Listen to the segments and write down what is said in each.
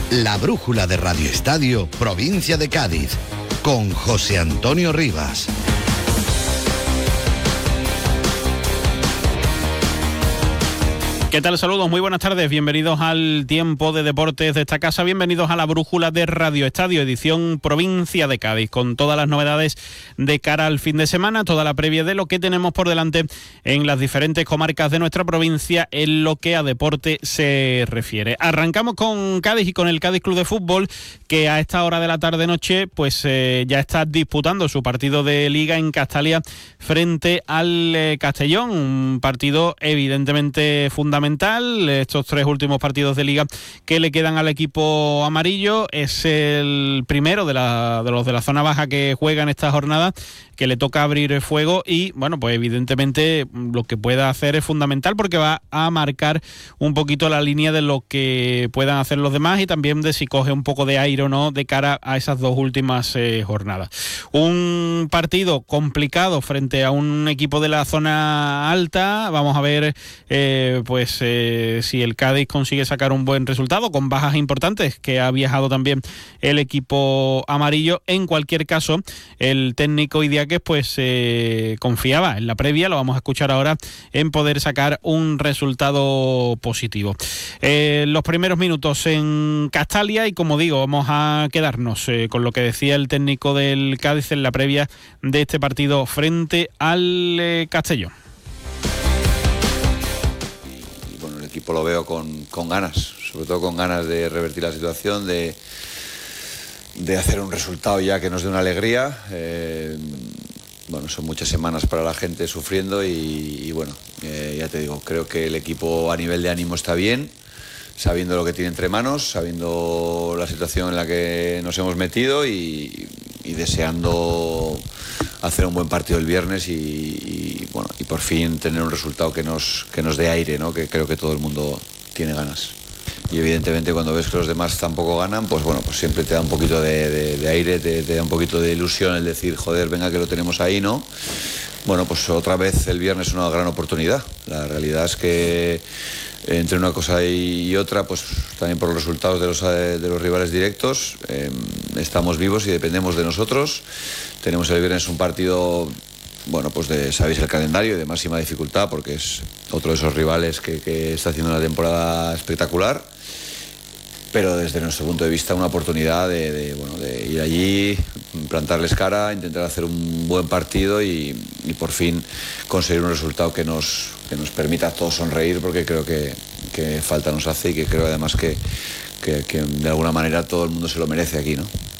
La brújula de Radio Estadio, provincia de Cádiz, con José Antonio Rivas. ¿Qué tal? Saludos, muy buenas tardes, bienvenidos al tiempo de deportes de esta casa, bienvenidos a la brújula de Radio Estadio, edición provincia de Cádiz, con todas las novedades de cara al fin de semana, toda la previa de lo que tenemos por delante en las diferentes comarcas de nuestra provincia en lo que a deporte se refiere. Arrancamos con Cádiz y con el Cádiz Club de Fútbol, que a esta hora de la tarde-noche pues ya está disputando su partido de Liga en Castalia frente al Castellón, un partido evidentemente fundamental. Estos tres últimos partidos de Liga que le quedan al equipo amarillo, es el primero de los de la zona baja que juega en esta jornada, que le toca abrir fuego y bueno, pues evidentemente lo que pueda hacer es fundamental porque va a marcar un poquito la línea de lo que puedan hacer los demás y también de si coge un poco de aire o no de cara a esas dos últimas jornadas. Un partido complicado frente a un equipo de la zona alta. Vamos a ver si el Cádiz consigue sacar un buen resultado con bajas importantes que ha viajado también el equipo amarillo. En cualquier caso, el técnico Idiáquez confiaba en la previa, lo vamos a escuchar ahora, en poder sacar un resultado positivo. Los primeros minutos en Castalia y como digo, vamos a quedarnos con lo que decía el técnico del Cádiz en la previa de este partido frente al Castellón. El equipo lo veo con ganas, sobre todo con ganas de revertir la situación, de hacer un resultado ya que nos dé una alegría. Son muchas semanas para la gente sufriendo y ya te digo, creo que el equipo a nivel de ánimo está bien, sabiendo lo que tiene entre manos, sabiendo la situación en la que nos hemos metido y deseando hacer un buen partido el viernes y por fin tener un resultado que nos dé aire, ¿no? Que creo que todo el mundo tiene ganas. Y evidentemente cuando ves que los demás tampoco ganan, pues siempre te da un poquito de aire, te da un poquito de ilusión el decir, joder, venga que lo tenemos ahí, ¿no? Pues otra vez el viernes es una gran oportunidad. La realidad es que entre una cosa y otra, pues también por los resultados de los rivales directos, estamos vivos y dependemos de nosotros. Tenemos el viernes un partido, sabéis el calendario, de máxima dificultad, porque es otro de esos rivales que está haciendo una temporada espectacular. Pero desde nuestro punto de vista una oportunidad de ir allí, plantarles cara, intentar hacer un buen partido y por fin conseguir un resultado que nos permita a todos sonreír, porque creo que falta nos hace y que creo además que de alguna manera todo el mundo se lo merece aquí, ¿no?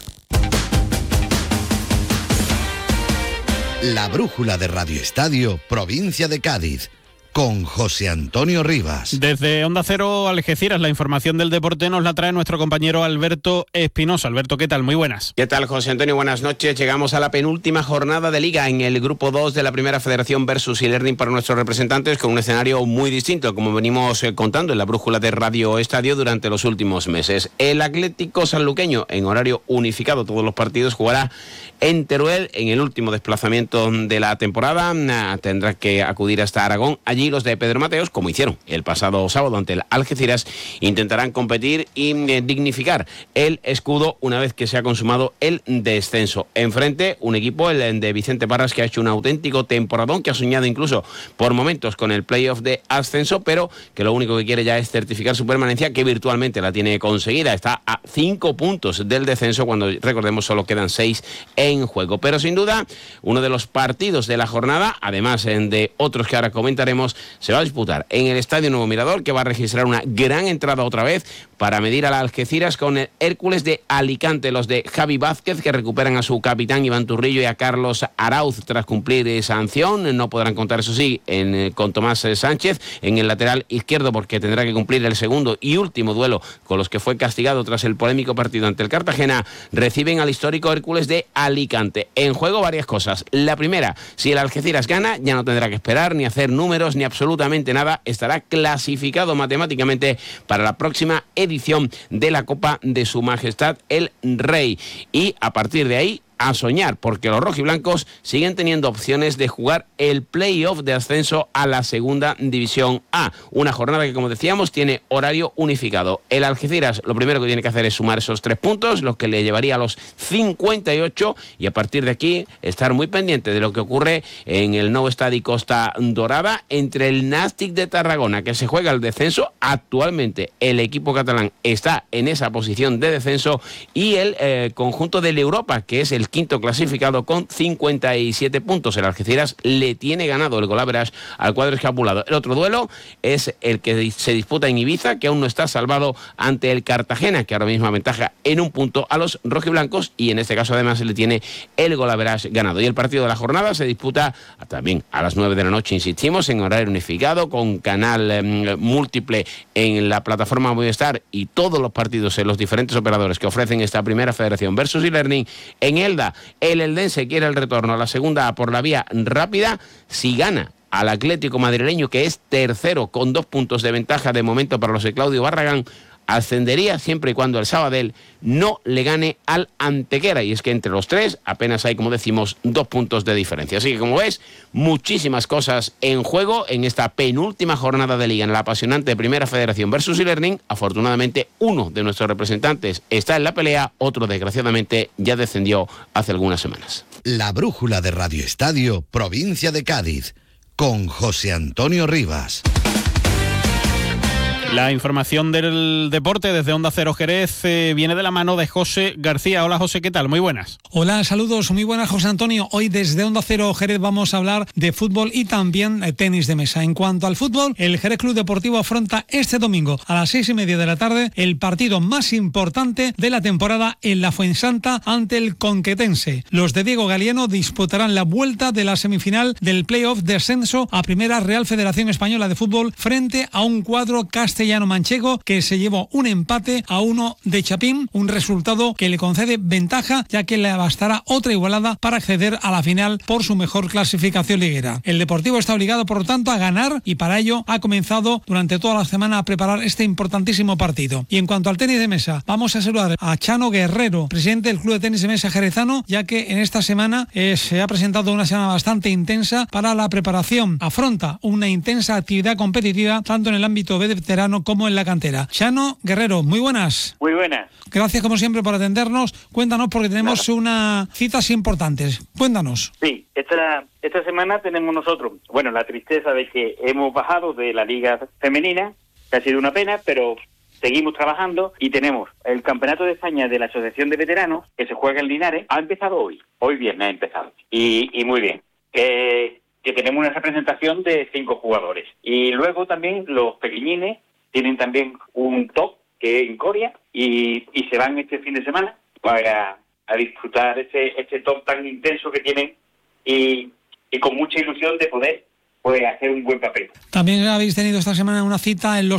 La brújula de Radio Estadio, provincia de Cádiz, con José Antonio Rivas. Desde Onda Cero, Algeciras, la información del deporte nos la trae nuestro compañero Alberto Espinosa. Alberto, ¿qué tal? Muy buenas. ¿Qué tal, José Antonio? Buenas noches. Llegamos a la penúltima jornada de Liga en el Grupo 2 de la Primera Federación versus e-learning para nuestros representantes, con un escenario muy distinto, como venimos contando en la brújula de Radio Estadio durante los últimos meses. El Atlético Sanluqueño, en horario unificado, todos los partidos, jugará en Teruel en el último desplazamiento de la temporada. Tendrá que acudir hasta Aragón. Allí los de Pedro Mateos, como hicieron el pasado sábado ante el Algeciras, intentarán competir y dignificar el escudo una vez que se ha consumado el descenso. Enfrente, un equipo, el de Vicente Parras, que ha hecho un auténtico temporadón, que ha soñado incluso por momentos con el playoff de ascenso, pero que lo único que quiere ya es certificar su permanencia, que virtualmente la tiene conseguida. Está a 5 puntos del descenso, cuando, recordemos, solo quedan 6 en juego. Pero sin duda, uno de los partidos de la jornada, además de otros que ahora comentaremos, se va a disputar en el Estadio Nuevo Mirador, que va a registrar una gran entrada otra vez para medir a la Algeciras con el Hércules de Alicante, los de Javi Vázquez, que recuperan a su capitán Iván Turrillo y a Carlos Arauz tras cumplir sanción. No podrán contar, eso sí, con Tomás Sánchez en el lateral izquierdo, porque tendrá que cumplir el segundo y último duelo con los que fue castigado tras el polémico partido ante el Cartagena. Reciben al histórico Hércules de Alicante. En juego varias cosas. La primera, si el Algeciras gana, ya no tendrá que esperar ni hacer números ni absolutamente nada. Estará clasificado matemáticamente para la próxima edición de la Copa de Su Majestad el Rey. Y a partir de ahí, a soñar, porque los rojiblancos siguen teniendo opciones de jugar el play-off de ascenso a la segunda división A. Una jornada que, como decíamos, tiene horario unificado. El Algeciras lo primero que tiene que hacer es sumar esos 3 puntos, lo que le llevaría a los 58, y a partir de aquí estar muy pendiente de lo que ocurre en el Nou Estadi Costa Dorada entre el Nàstic de Tarragona, que se juega el descenso. Actualmente el equipo catalán está en esa posición de descenso, y el conjunto del Europa, que es el quinto clasificado con 57 puntos. El Algeciras le tiene ganado el golaveraje al cuadro escapulado. El otro duelo es el que se disputa en Ibiza, que aún no está salvado ante el Cartagena, que ahora mismo aventaja en 1 punto a los rojiblancos, y en este caso además se le tiene el golaveraje ganado. Y el partido de la jornada se disputa también a las 9 de la noche, insistimos, en horario unificado, con canal múltiple en la plataforma Movistar, y todos los partidos en los diferentes operadores que ofrecen esta primera federación versus e-learning. En Elda, el eldense quiere el retorno a la segunda por la vía rápida. Si gana al Atlético madrileño, que es tercero con 2 puntos de ventaja de momento para los de Claudio Barragán, ascendería siempre y cuando el Sabadell no le gane al Antequera, y es que entre los tres apenas hay, como decimos, 2 puntos de diferencia. Así que, como ves, muchísimas cosas en juego en esta penúltima jornada de liga en la apasionante Primera Federación versus e-learning. Afortunadamente, uno de nuestros representantes está en la pelea, otro desgraciadamente ya descendió hace algunas semanas. La brújula de Radio Estadio, provincia de Cádiz, con José Antonio Rivas. La información del deporte desde Onda Cero Jerez viene de la mano de José García. Hola José, ¿qué tal? Muy buenas. Hola, saludos, muy buenas José Antonio. Hoy desde Onda Cero Jerez vamos a hablar de fútbol y también tenis de mesa. En cuanto al fútbol, el Jerez Club Deportivo afronta este domingo a las 6:30 de la tarde el partido más importante de la temporada en la Fuensanta ante el Conquetense. Los de Diego Galieno disputarán la vuelta de la semifinal del playoff de ascenso a Primera Real Federación Española de Fútbol frente a un cuadro castellano-manchego que se llevó un empate a 1 de Chapín, un resultado que le concede ventaja, ya que le bastará otra igualada para acceder a la final por su mejor clasificación liguera. El Deportivo está obligado, por lo tanto, a ganar, y para ello ha comenzado durante toda la semana a preparar este importantísimo partido. Y en cuanto al tenis de mesa, vamos a saludar a Chano Guerrero, presidente del Club de Tenis de Mesa jerezano, ya que en esta semana se ha presentado una semana bastante intensa para la preparación. Afronta una intensa actividad competitiva tanto en el ámbito de veterano como en la cantera. Chano Guerrero, muy buenas. Muy buenas. Gracias como siempre por atendernos. Cuéntanos, porque tenemos unas citas importantes. Cuéntanos. Sí, esta semana tenemos nosotros, bueno, la tristeza de que hemos bajado de la Liga Femenina, que ha sido una pena, pero seguimos trabajando, y tenemos el Campeonato de España de la Asociación de Veteranos, que se juega en Linares. Ha empezado hoy viernes ha empezado, y muy bien. Que tenemos una representación de 5 jugadores. Y luego también los pequeñines tienen también un top que es en Coria, y se van este fin de semana para a disfrutar este top tan intenso que tienen, y con mucha ilusión de poder hacer un buen papel. También habéis tenido esta semana una cita en los